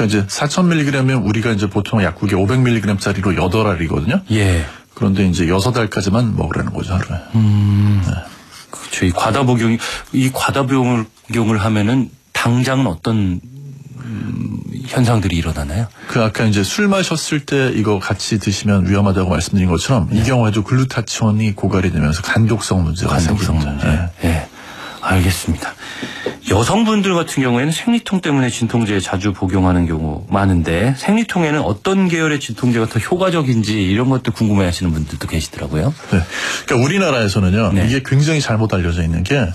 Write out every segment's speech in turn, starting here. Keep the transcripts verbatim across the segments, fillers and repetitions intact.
그러니까 이제 사천 밀리그램이면 우리가 이제 보통 약국에 오백 밀리그램짜리로 여덟 알이거든요. 예. 그런데 이제 여섯 알까지만 먹으라는 거죠, 하루에. 음. 네. 그렇죠. 이 과다 복용이, 이 과다 복용을 하면은 당장은 어떤 음, 현상들이 일어나나요? 그 아까 이제 술 마셨을 때 이거 같이 드시면 위험하다고 말씀드린 것처럼 네. 이 경우에도 글루타치온이 고갈이 되면서 간독성 문제가 간독성 문제. 네. 네. 알겠습니다. 여성분들 같은 경우에는 생리통 때문에 진통제 자주 복용하는 경우 많은데 생리통에는 어떤 계열의 진통제가 더 효과적인지 이런 것도 궁금해하시는 분들도 계시더라고요. 네. 그러니까 우리나라에서는요. 네. 이게 굉장히 잘못 알려져 있는 게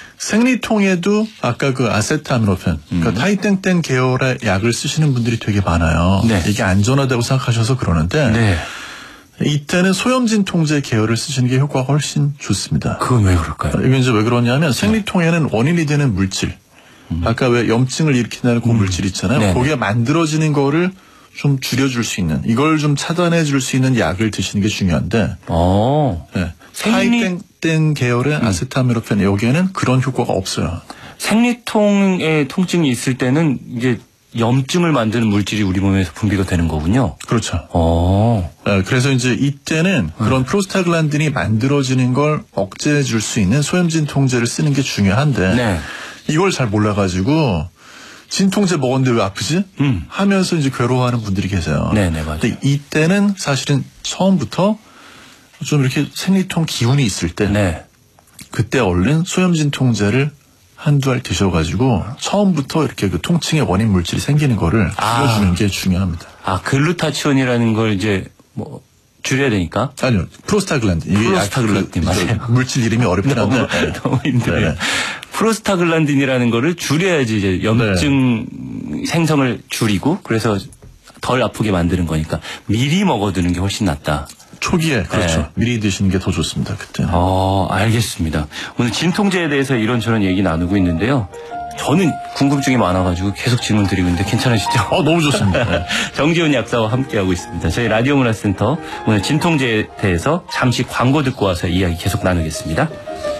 생리통에도 아까 그 아세트아미노펜, 그러니까 음. 타이땡땡 계열의 약을 쓰시는 분들이 되게 많아요. 네. 이게 안전하다고 생각하셔서 그러는데 네. 이때는 소염진통제 계열을 쓰시는 게 효과가 훨씬 좋습니다. 그건 왜 그럴까요? 이게 이제 왜 그러냐면 생리통에는 원인이 되는 물질, 음. 아까 왜 염증을 일으킨다는 그 음. 물질 있잖아요. 네네. 그게 만들어지는 거를 좀 줄여줄 수 있는, 이걸 좀 차단해 줄 수 있는 약을 드시는 게 중요한데 어. 네. 타이땡땡 계열의 음. 아세트아미노펜 여기에는 그런 효과가 없어요. 생리통에 통증이 있을 때는 이제 염증을 만드는 물질이 우리 몸에서 분비가 되는 거군요. 그렇죠. 어. 네, 그래서 이제 이때는 음. 그런 프로스타글란딘이 만들어지는 걸 억제해 줄 수 있는 소염진 통제를 쓰는 게 중요한데 네. 이걸 잘 몰라가지고 진통제 먹었는데 왜 아프지? 음. 하면서 이제 괴로워하는 분들이 계세요. 네네 맞아요. 근데 이때는 사실은 처음부터 좀 이렇게 생리통 기운이 있을 때 네. 그때 얼른 소염진 통제를 한두 알 드셔가지고 처음부터 이렇게 그 통증의 원인 물질이 생기는 거를 줄여주는 아. 게 중요합니다. 아 글루타치온이라는 걸 이제 뭐 줄여야 되니까? 아니요, 프로스타글란딘. 프로스타글란딘 맞아요. 그 물질 이름이 어렵긴 한데 너무, 너무 힘들어요. 프로스타글란딘이라는 거를 줄여야지 이제 염증 네. 생성을 줄이고 그래서 덜 아프게 만드는 거니까 미리 먹어두는 게 훨씬 낫다. 초기에 그렇죠. 네. 미리 드시는 게 더 좋습니다. 그때. 어, 알겠습니다. 오늘 진통제에 대해서 이런저런 얘기 나누고 있는데요. 저는 궁금증이 많아가지고 계속 질문 드리고 있는데 괜찮으시죠? 어, 너무 좋습니다. 네. 정지훈 약사와 함께하고 있습니다. 저희 라디오 문화센터 오늘 진통제에 대해서 잠시 광고 듣고 와서 이야기 계속 나누겠습니다.